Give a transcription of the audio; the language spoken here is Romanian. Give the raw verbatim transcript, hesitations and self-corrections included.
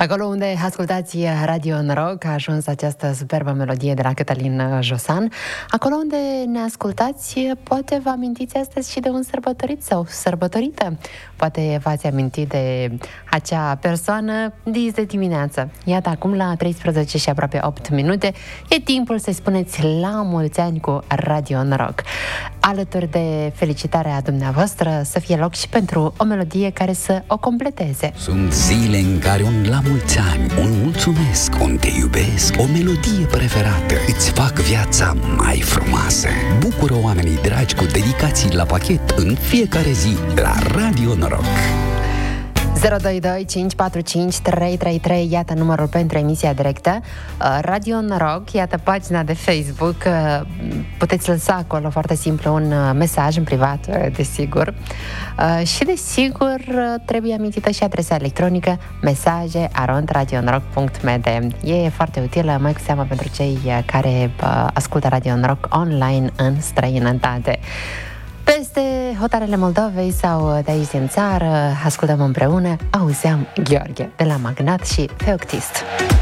Acolo unde ascultați Radio Noroc, a ajuns această superbă melodie de la Cătălin Josan. Acolo unde ne ascultați, poate vă amintiți astăzi și de un sărbătorit sau sărbătorită. Poate v-ați amintit de acea persoană dis de dimineață. Iată, acum la treisprezece și aproape opt minute, e timpul să-i spuneți la mulți ani cu Radio Noroc. Alături de felicitarea dumneavoastră, să fie loc și pentru o melodie care să o completeze. Sunt zile în care un la mulți ani, un mulțumesc, un te iubesc, o melodie preferată îți fac viața mai frumoasă. Bucură oamenii dragi cu dedicații la pachet în fiecare zi la Radio Noroc. zero doi doi cinci patru cinci trei trei trei, iată numărul pentru emisia directă. Radio Noroc, iată pagina de Facebook. Puteți lăsa acolo foarte simplu un mesaj în privat, desigur. Și desigur trebuie amintită și adresa electronică mesaje arond radionoroc punct m d. E foarte utilă, mai cu seamă pentru cei care ascultă Radio Noroc online în străinătate. Peste hotarele Moldovei sau de aici din țară, ascultăm împreună Auzeam Gheorghe de la Magnat și Feoctist.